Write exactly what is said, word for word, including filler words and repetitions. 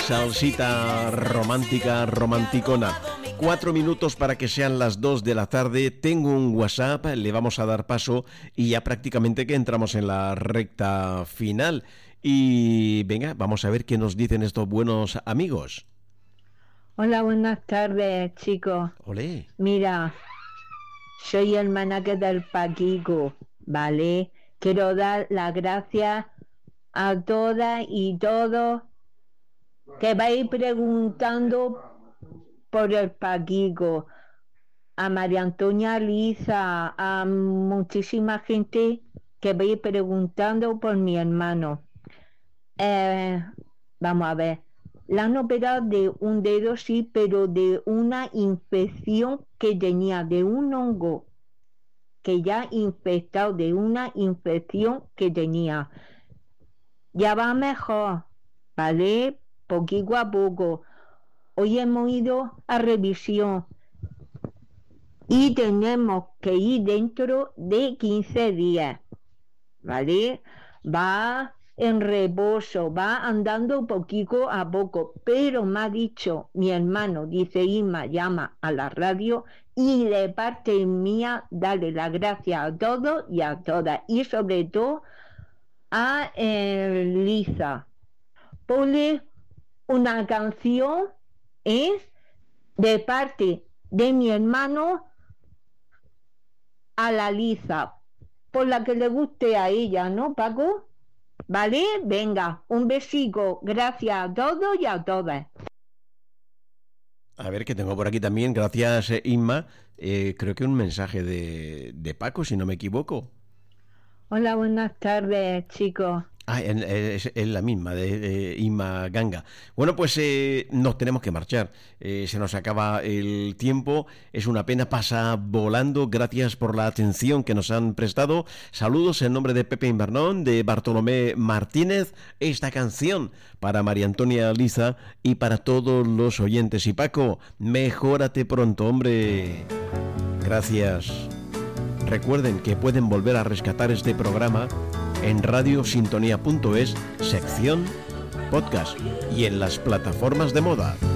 Salsita romántica, romanticona. Cuatro minutos para que sean las dos de la tarde. Tengo un WhatsApp, le vamos a dar paso y ya prácticamente que entramos en la recta final. Y venga, vamos a ver qué nos dicen estos buenos amigos. Hola, buenas tardes, chicos. Olé. Mira, soy el manaque del Paquico, ¿vale? Quiero dar las gracias a todas y todos que vais preguntando por el Paquico, a María Antonia Liza, a muchísima gente que vais preguntando por mi hermano. Eh, vamos a ver, la han operado de un dedo, sí, pero de una infección que tenía, de un hongo que ya infectado, de una infección que tenía. Ya va mejor, ¿vale? Poquito a poco. Hoy hemos ido a revisión y tenemos que ir dentro de quince días, ¿vale? Va en reposo, va andando poquito a poco, pero me ha dicho mi hermano, dice Isma, llama a la radio y de parte mía darle las gracias a todos y a todas y sobre todo a eh, Liza. Ponle una canción es de parte de mi hermano a la Liza, por la que le guste a ella, ¿no, Paco? ¿Vale? Venga, un besico, gracias a todos y a todas. A ver, que tengo por aquí también, gracias eh, Inma, eh, creo que un mensaje de, de Paco, si no me equivoco. Hola, buenas tardes, chicos. Ah, es, es la misma, de, de Inma Ganga. Bueno, pues eh, nos tenemos que marchar. Eh, se nos acaba el tiempo. Es una pena, pasa volando. Gracias por la atención que nos han prestado. Saludos en nombre de Pepe Invernón, de Bartolomé Martínez. Esta canción para María Antonia Liza y para todos los oyentes. Y Paco, mejórate pronto, hombre. Gracias. Recuerden que pueden volver a rescatar este programa en radiosintonía punto es, sección podcast y en las plataformas de moda.